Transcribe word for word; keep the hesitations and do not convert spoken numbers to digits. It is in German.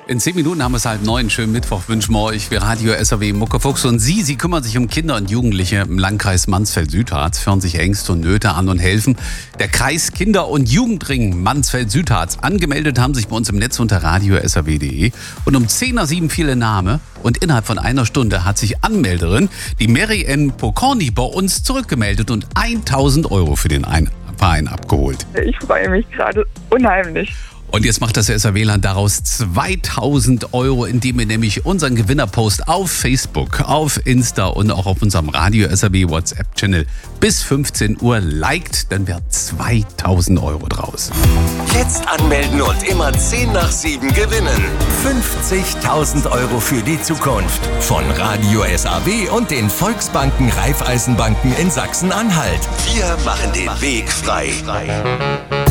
In zehn Minuten haben wir es halb neun. Schönen Mittwoch wünschen wir euch. Wir Radio S R W Muckefuchs und Sie, Sie kümmern sich um Kinder und Jugendliche im Landkreis Mansfeld-Südharz, hören sich Ängste und Nöte an und helfen. Der Kreis Kinder- und Jugendring Mansfeld-Südharz. Angemeldet haben sich bei uns im Netz unter radio s r w punkt de. Und um zehn nach sieben fiel der Name und innerhalb von einer Stunde hat sich Anmelderin, die Mary Ann Pokorny, bei uns zurückgemeldet und tausend Euro für den Verein abgeholt. Ich freue mich gerade unheimlich. Und jetzt macht das S R W-Land daraus zweitausend Euro, indem ihr nämlich unseren Gewinnerpost auf Facebook, auf Insta und auch auf unserem Radio S R W WhatsApp-Channel bis fünfzehn Uhr liked, dann wird zweitausend Euro draus. Jetzt anmelden und immer zehn nach sieben gewinnen. fünfzigtausend Euro für die Zukunft. Von Radio S R W und den Volksbanken Raiffeisenbanken in Sachsen-Anhalt. Wir machen den Weg frei.